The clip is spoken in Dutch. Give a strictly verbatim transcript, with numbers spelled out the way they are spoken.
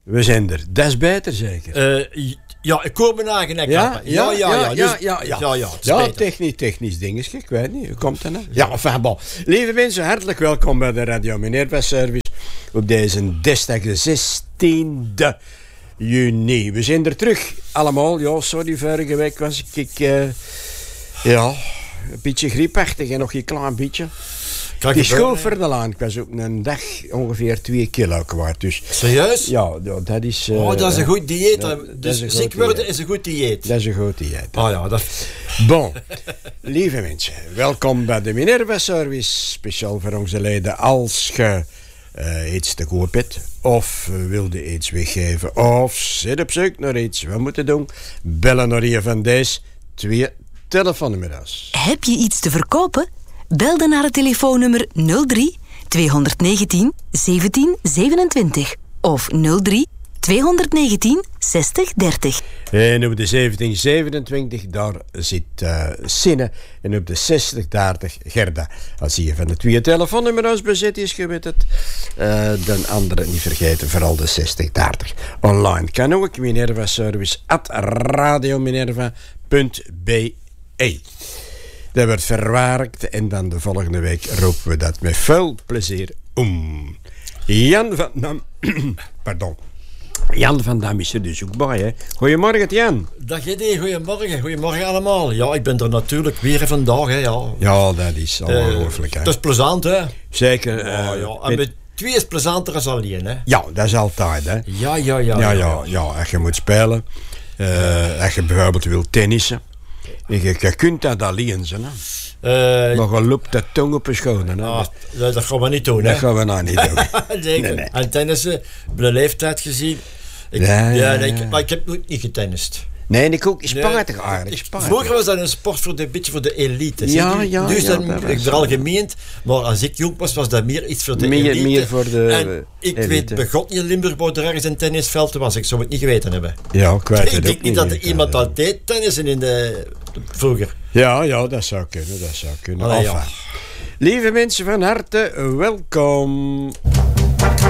We zijn er. Dat is beter, zeker? Uh, ja, ik kom me eigenlijk. Ja, ja, ja, ja, ja, dus, ja, ja, ja, ja, ja technisch, technisch dingetje, ik weet niet, hoe komt dat nou? Ja, enfin, bon. Lieve mensen, hartelijk welkom bij de Radio Minerva Service op deze dinsdag de zestiende juni. We zijn er terug, allemaal. Ja, sorry, vorige week was ik, uh, ja, een beetje griepachtig en nog een klein beetje. Het is goed voor de laan. Ik was op een dag ongeveer twee kilo kwijt. Dus, serieus? Ja, dat is... Uh, oh, dat is een goed dieet. Dat, dus dat ziek worden is een goed dieet. Dat is een goed dieet. Oh ja, dat... Bon, lieve mensen, welkom bij de Minerva Service. Speciaal voor onze leden. Als je uh, iets te koop hebt, of uh, wilde iets weggeven, of zit op zoek naar iets, wat moeten doen? Bellen naar een van deze twee telefoonnummers. Heb je iets te verkopen? Bel dan naar het telefoonnummer nul drie tweehonderdnegentien zeventien zevenentwintig of nul drie tweehonderdnegentien zestig dertig. En op de zeventien zevenentwintig daar zit uh, Sinne en op de zestig dertig Gerda. Als je van de twee telefoonnummers bezit is, je weet het. Uh, de andere niet vergeten, vooral de zestig dertig. Online kan ook Minerva Service at radiominerva punt b e. Dat wordt verwerkt en dan de volgende week roepen we dat met veel plezier om. Jan van Dam... Pardon. Jan van Dam is er dus ook bij, hè. Goedemorgen, Jan. Dag Eddie, goedemorgen. Goedemorgen allemaal. Ja, ik ben er natuurlijk weer vandaag, hè. Ja, ja dat is ongelooflijk, hè. Dat is plezant, hè. Zeker. Uh, ja, ja. En met twee is plezanter als alleen, hè. Ja, dat is altijd, hè. Ja, ja, ja. Ja, ja, ja. ja als je moet spelen. Uh, als je bijvoorbeeld wil tennissen. Je, je kunt dat alleen zijn, hè. Uh, maar je loopt de tong op je schouder. Ah, dat, dat gaan we niet doen, hè? Dat gaan we nou niet doen. Zeker. Nee, nee. En tennissen, op de leeftijd gezien. Ik, ja, ja, ja, ik, maar ik heb nooit niet getennist. Nee, ik ook. Spaartig nee, aardig. Spaartig. Vroeger was dat een sport voor de, beetje voor de elite. Ja, ja, nu is ja, dat ik er al gemeend, maar als ik jong was, was dat meer iets voor de meer, elite. Meer voor de en ik elite. weet bij God niet in Limburg waar er ergens een tennisveld was. Ik zou het niet geweten hebben. Ja, ik weet het Ik denk ook niet dat er niet, iemand al deed tennissen in de vroeger. Ja, ja, dat zou kunnen, dat zou kunnen. Allee, ja. Lieve mensen, van harte welkom.